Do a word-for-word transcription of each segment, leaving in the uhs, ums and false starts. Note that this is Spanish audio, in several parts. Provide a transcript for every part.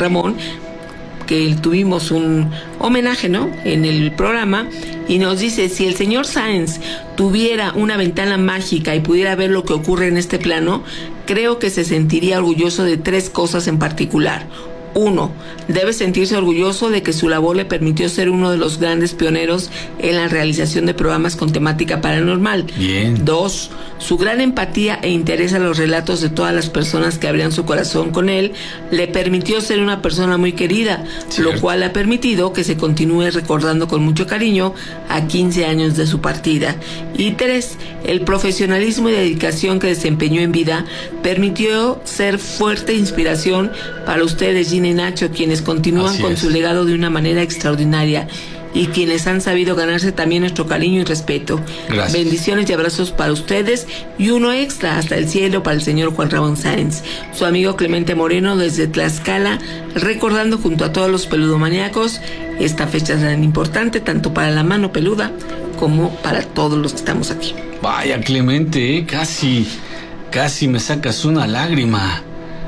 Ramón, que tuvimos un homenaje, ¿no?, en el programa, y nos dice: si el señor Sáenz tuviera una ventana mágica y pudiera ver lo que ocurre en este plano, creo que se sentiría orgulloso de tres cosas en particular. Uno, debe sentirse orgulloso de que su labor le permitió ser uno de los grandes pioneros en la realización de programas con temática paranormal. Bien. Dos, su gran empatía e interés a los relatos de todas las personas que abrían su corazón con él le permitió ser una persona muy querida, Cierto. Lo cual ha permitido que se continúe recordando con mucho cariño a quince años de su partida. Y tres, el profesionalismo y dedicación que desempeñó en vida permitió ser fuerte inspiración para ustedes, Gina y Nacho, quienes continúan Así con es. su legado de una manera extraordinaria y quienes han sabido ganarse también nuestro cariño y respeto. Gracias. Bendiciones y abrazos para ustedes, y uno extra hasta el cielo para el señor Juan Ramón Sáenz, su amigo Clemente Moreno desde Tlaxcala, recordando junto a todos los peludomaníacos esta fecha tan importante tanto para la mano peluda como para todos los que estamos aquí. Vaya, Clemente, ¿eh? casi casi me sacas una lágrima.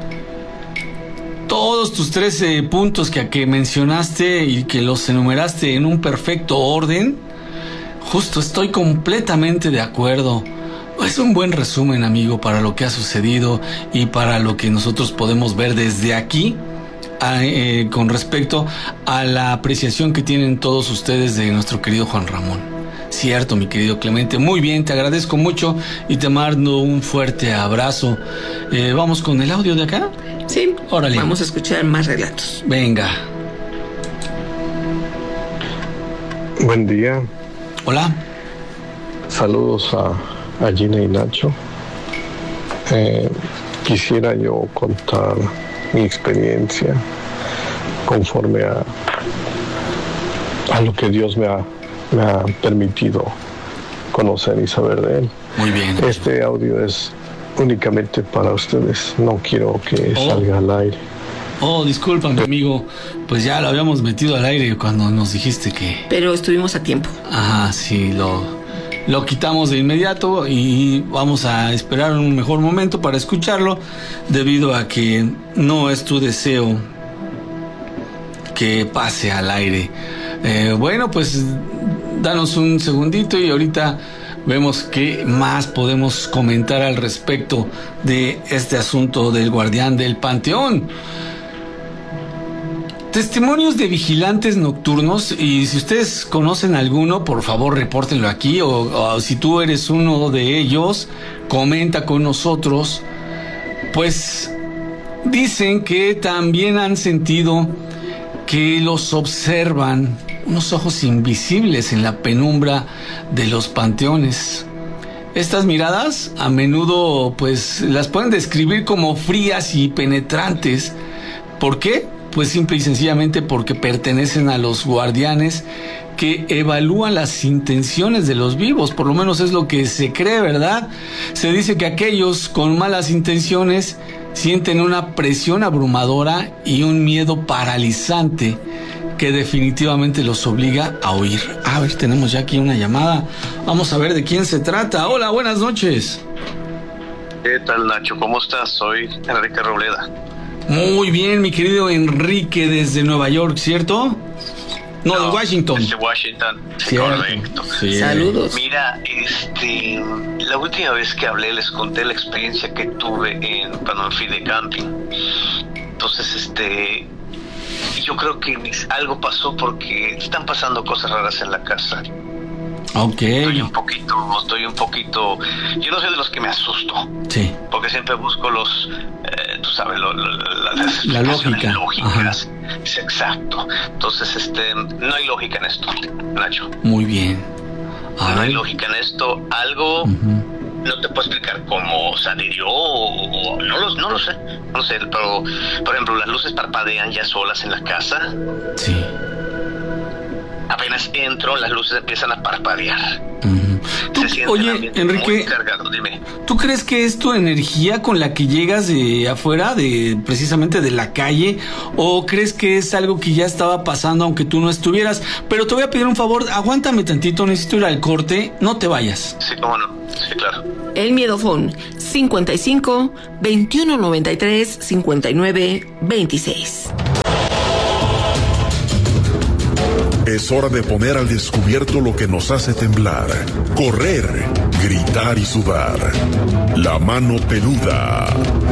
Todos tus trece puntos que, que mencionaste y que los enumeraste en un perfecto orden, justo estoy completamente de acuerdo. Es un buen resumen, amigo, para lo que ha sucedido y para lo que nosotros podemos ver desde aquí a, eh, con respecto a la apreciación que tienen todos ustedes de nuestro querido Juan Ramón. Cierto, mi querido Clemente. Muy bien, te agradezco mucho y te mando un fuerte abrazo. Eh, ¿Vamos con el audio de acá? Sí, Órale. Vamos a escuchar más relatos. Venga. Buen día. Hola. Saludos a, a Gina y Nacho. Eh, quisiera yo contar mi experiencia conforme a, a lo que Dios me ha, me ha permitido conocer y saber de él. Muy bien. Este audio es únicamente para ustedes, no quiero que oh. salga al aire. Oh, discúlpame, amigo, pues ya lo habíamos metido al aire cuando nos dijiste que... Pero estuvimos a tiempo. Ajá, sí, lo, lo quitamos de inmediato y vamos a esperar un mejor momento para escucharlo, debido a que no es tu deseo que pase al aire. Eh, bueno, pues danos un segundito y ahorita vemos qué más podemos comentar al respecto de este asunto del guardián del panteón. Testimonios de vigilantes nocturnos, y si ustedes conocen alguno, por favor repórtenlo aquí, o, o si tú eres uno de ellos, comenta con nosotros. Pues dicen que también han sentido que los observan unos ojos invisibles en la penumbra de los panteones. Estas miradas a menudo pues las pueden describir como frías y penetrantes. ¿Por qué? Pues simple y sencillamente porque pertenecen a los guardianes que evalúan las intenciones de los vivos, por lo menos es lo que se cree, ¿verdad? Se dice que aquellos con malas intenciones sienten una presión abrumadora y un miedo paralizante que definitivamente los obliga a huir. A ver, tenemos ya aquí una llamada. Vamos a ver de quién se trata. Hola, buenas noches. ¿Qué tal, Nacho? ¿Cómo estás? Soy Enrique Robleda. Muy bien, mi querido Enrique, desde Nueva York, ¿cierto? No, no de Washington. Desde Washington, sí, correcto. Sí. Saludos. Mira, este, la última vez que hablé les conté la experiencia que tuve en, cuando me fui de camping. Entonces, este, yo creo que algo pasó porque están pasando cosas raras en la casa. Ok. Estoy un poquito, estoy un poquito, yo no soy de los que me asusto. Sí. Porque siempre busco los, eh, tú sabes, lo, lo, lo, las la lógica. lógicas. Es exacto. Entonces, este, no hay lógica en esto, Nacho. Muy bien. A no ver. hay lógica en esto. Algo, uh-huh. no te puedo explicar cómo, o sea, hirió, o, no, lo, no lo sé, no sé, pero, por ejemplo, las luces parpadean ya solas en la casa. Sí. Apenas entro, las luces empiezan a parpadear. Uh-huh. Tú, Se siente oye, Enrique, muy cargado. Dime. ¿Tú crees que es tu energía con la que llegas de afuera, de precisamente de la calle, o crees que es algo que ya estaba pasando aunque tú no estuvieras? Pero te voy a pedir un favor, aguántame tantito, necesito ir al corte, no te vayas. Sí, cómo no, sí, claro. El Miedofón, cincuenta y cinco, veintiuno noventa y tres, cincuenta y nueve, veintiséis. Es hora de poner al descubierto lo que nos hace temblar, correr, gritar y sudar. La mano peluda.